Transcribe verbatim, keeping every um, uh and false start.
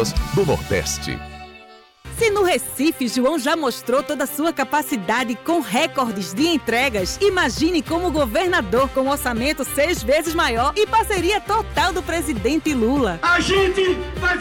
agrícolas do Nordeste. Se no Recife João já mostrou toda a sua capacidade com recordes de entregas, imagine como governador com orçamento seis vezes maior e parceria total do presidente Lula. A gente vai